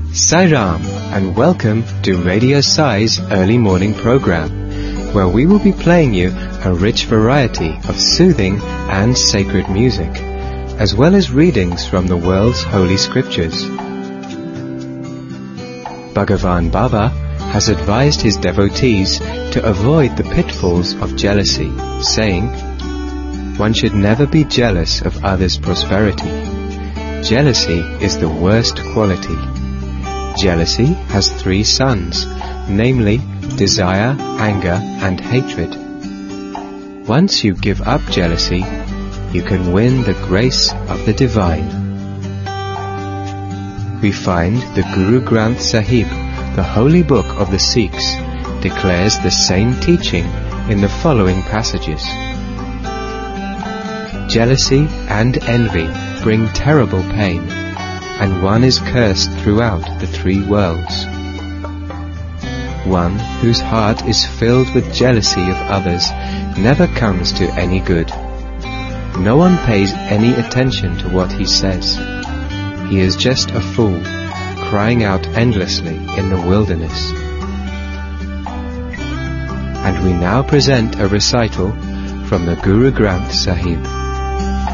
Sai Ram, and welcome to Radio Sai's early morning program, where we will be playing you a rich variety of soothing and sacred music, as well as readings from the world's holy scriptures. Bhagavan Baba has advised his devotees to avoid the pitfalls of jealousy, saying, "One should never be jealous of others' prosperity. Jealousy is the worst quality. Jealousy has three sons, namely desire, anger, and hatred. Once you give up jealousy, you can win the grace of the divine." We find the Guru Granth Sahib, the holy book of the Sikhs, declares the same teaching in the following passages. Jealousy and envy bring terrible pain, and one is cursed throughout the three worlds. One whose heart is filled with jealousy of others never comes to any good. No one pays any attention to what he says. He is just a fool, crying out endlessly in the wilderness. And we now present a recital from the Guru Granth Sahib.